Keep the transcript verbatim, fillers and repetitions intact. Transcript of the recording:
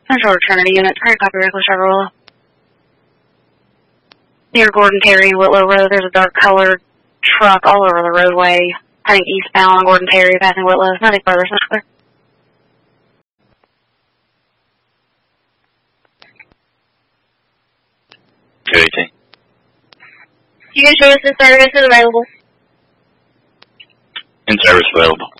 Central Trinity units, current copy, regular Chevrolet. Near Gordon Terry and Whitlow Road, there's a dark colored truck all over the roadway, heading eastbound on Gordon Terry, passing Whitlow. Nothing further, Central. two eighteen. You can show us the service is available. In service available.